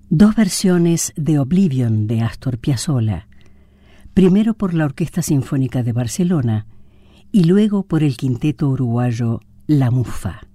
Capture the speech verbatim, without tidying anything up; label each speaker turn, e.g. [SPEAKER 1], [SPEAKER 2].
[SPEAKER 1] Dos versiones de Oblivion de Astor Piazzolla, primero por la Orquesta Sinfónica de Barcelona y luego por el quinteto uruguayo La Mufa.